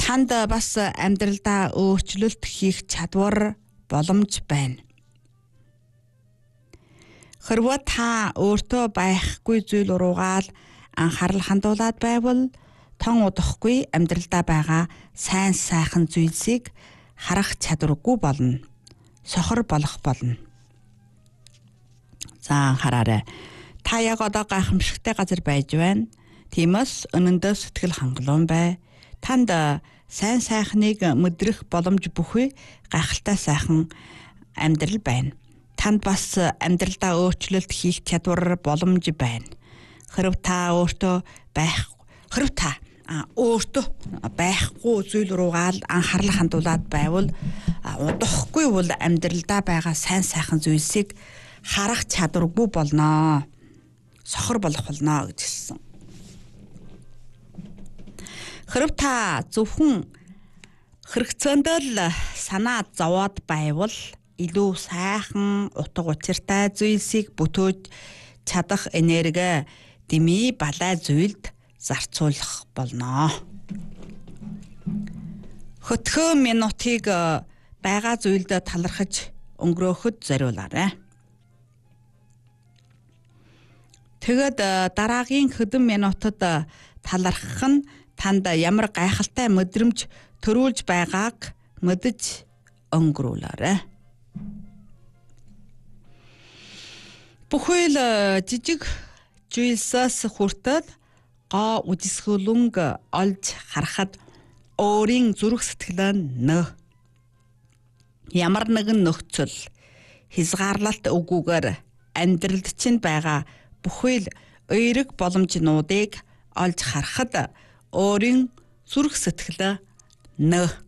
Танд бас амьдралдаа өөрчлөлт хийх чадвар боломж байна. Хэрвээ та өөртөө байхгүй зүйл руугаа л анхаарал хандуулад байвал тон удахгүй амьдралдаа байгаа сайн сайхан зүйлсийг харах чадваргүй болно. Сохор болох болно. За анхаараарай. Та яг одоо гайхамшигтай газар байж байна. Тиймээс өнөндөө сэтгэл хангалуун бай. Танд сайн сайхныг мэдрэх боломж бүхий гайхалтай сайхан амьдрал байна. Танд бас амьдралдаа өөрчлөлт хийх чадвар боломж байна. Хэрв та өөртөө байхгүй зүйл руугаа л анхаарал хандуулад байвал удахгүй бол амьдралдаа байгаа сайн сайхан зүйлсийг харах чадваргүй болно. Сохор болох болно гэж хэлсэн. Хэрв та зөвхөн хэрэгцээндээ л санаа зовоод байвал илүү сайхан утга учиртай зүйлсийг бүтээж чадах энерги дэмий балай зүйлд зарцуулах болно. Хөтгөө минутыг байгаа зүйлдээ талархаж өнгөрөөхөд зориулаарай. Тэгэд дараагийн хэдэн минутад талархах нь танд ямар гайхалтай мэдрэмж төрүүлж байгааг мэдэж өнгөрүүлээрэй. Бүхий л жижиг зүйлсээс хүртэл гоо үдисгүүлэнг олж харахад өөрийн зүрх сэтгэл нь ямар нэгэн нөхцөл хязгаарлалт өгүүгээр амьдралд чинь байгаа бүхий л эерэг боломжнуудыг олж харахад өөрийн зүрх сэтгэл нь